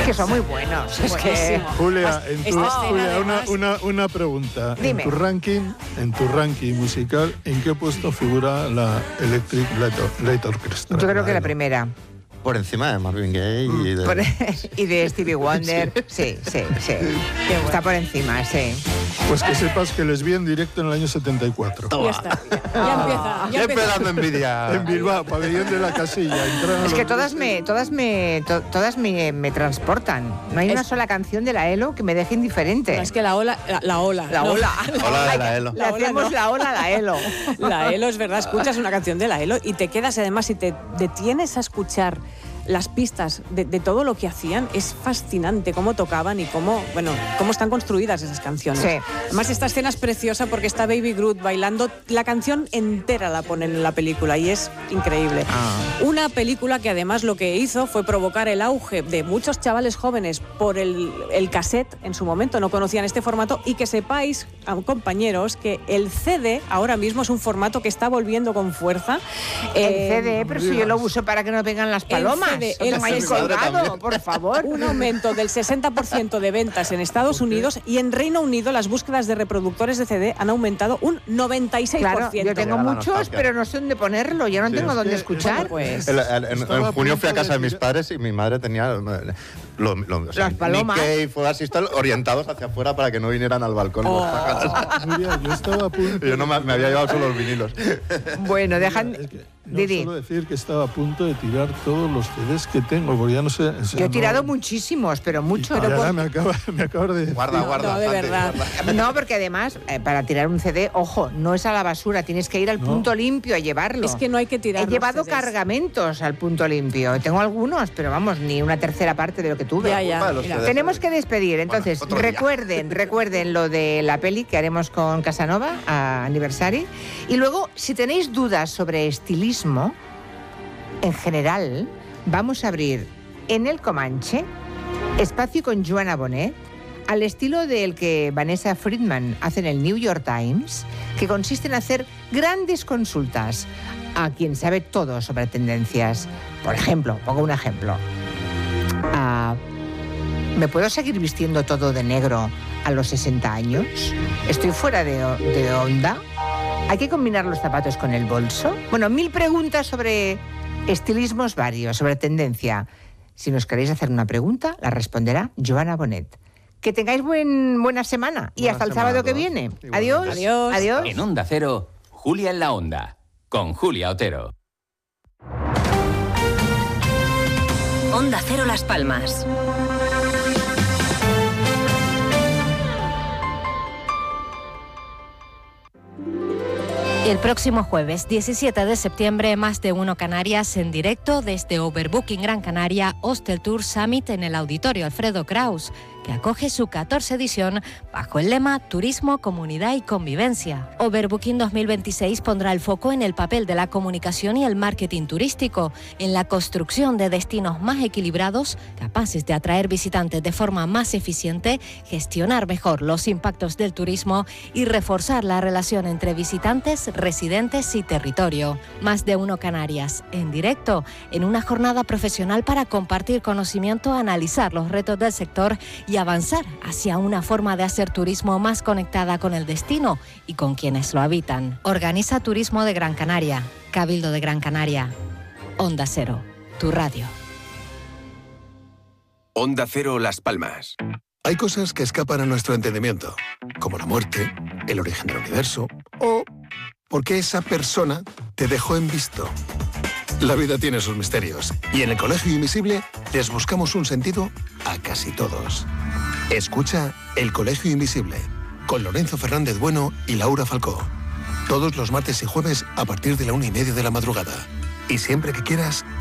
que son muy buenos. Es que... Buenísimo. Julia, Julia, una pregunta. Dime. En tu ranking musical, ¿en qué puesto figura la Electric Light Orchestra? Yo creo que la primera. Por encima de Marvin Gaye y de... Y de Stevie Wonder. Sí. Está por encima, sí. Pues que sepas que les vi en directo en el año 74. Ya está. Ya empieza. ¡Qué pedazo de envidia! En Bilbao, pabellón de la Casilla. Es que todas me transportan. No hay una sola canción de la ELO que me deje indiferente. No, es que la ola. La ola. Hola de la ELO. Le hacemos la ola a la ELO. La ELO, es verdad, escuchas una canción de la ELO y te quedas, además, si te detienes a escuchar las pistas de todo lo que hacían, es fascinante cómo tocaban y cómo están construidas esas canciones. Sí. Además, esta escena es preciosa porque está Baby Groot bailando, la canción entera la ponen en la película y es increíble. Una película que además lo que hizo fue provocar el auge de muchos chavales jóvenes por el cassette, en su momento no conocían este formato, y que sepáis, compañeros, que el CD ahora mismo es un formato que está volviendo con fuerza. El CD, pero si yo lo uso para que no vengan las palomas. El CD, colgado, por favor. Un aumento del 60% de ventas en Estados Unidos, y en Reino Unido las búsquedas de reproductores de CD han aumentado un 96%. Claro, yo tengo muchos, pero no sé dónde ponerlo, ya no tengo dónde escuchar. Pues En junio fui a casa de mis padres y mi madre tenía las palomas. Nick Cave, Oasis, tal, orientados hacia afuera para que no vinieran al balcón. Julia, yo estaba a punto... Yo no me había llevado solo los vinilos. Bueno, dejan... Didi. Solo decir que estaba a punto de tirar todos los CDs que tengo, porque ya no sé... O sea, yo he tirado muchísimos, pero muchos. Me acabo de decir. Guarda. No, de verdad. No, porque además, para tirar un CD, ojo, no es a la basura, tienes que ir al punto limpio a llevarlo. Es que no hay que tirar. He llevado cargamentos al punto limpio. Tengo algunos, pero vamos, ni una tercera parte de lo que tuve. Ya. Tenemos que despedir, entonces, Bueno, recuerden lo de la peli que haremos con Casanova, a Anniversary. Y luego, si tenéis dudas sobre estilismo, en general, vamos a abrir en el Comanche espacio con Joana Bonet, al estilo del que Vanessa Friedman hace en el New York Times, que consiste en hacer grandes consultas a quien sabe todo sobre tendencias. Por ejemplo, pongo un ejemplo. ¿Me puedo seguir vistiendo todo de negro a los 60 años? ¿Estoy fuera de onda? ¿Hay que combinar los zapatos con el bolso? Bueno, 1000 preguntas sobre estilismos varios, sobre tendencia. Si nos queréis hacer una pregunta, la responderá Joana Bonet. Que tengáis buena semana y hasta el sábado que viene. Adiós. Adiós. En Onda Cero, Julia en la Onda, con Julia Otero. Onda Cero Las Palmas. El próximo jueves 17 de septiembre, Más de Uno Canarias en directo desde Overbooking Gran Canaria Hostel Tour Summit en el Auditorio Alfredo Kraus, que acoge su 14ª edición bajo el lema Turismo, Comunidad y Convivencia. Overbooking 2026 pondrá el foco en el papel de la comunicación y el marketing turístico, en la construcción de destinos más equilibrados, capaces de atraer visitantes de forma más eficiente, gestionar mejor los impactos del turismo y reforzar la relación entre visitantes, residentes y territorio. Más de Uno Canarias, en directo, en una jornada profesional para compartir conocimiento, analizar los retos del sector y avanzar hacia una forma de hacer turismo más conectada con el destino y con quienes lo habitan. Organiza Turismo de Gran Canaria, Cabildo de Gran Canaria. Onda Cero, tu radio. Onda Cero Las Palmas. Hay cosas que escapan a nuestro entendimiento, como la muerte, el origen del universo o por qué esa persona te dejó en visto. La vida tiene sus misterios y en el Colegio Invisible les buscamos un sentido a casi todos. Escucha El Colegio Invisible con Lorenzo Fernández Bueno y Laura Falcó. Todos los martes y jueves a partir de la 1:30 de la madrugada. Y siempre que quieras,